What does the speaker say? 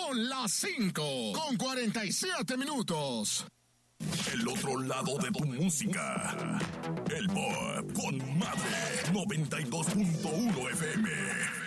Son las 5:47. El otro lado de tu música. El Pop con Madre 92.1 FM.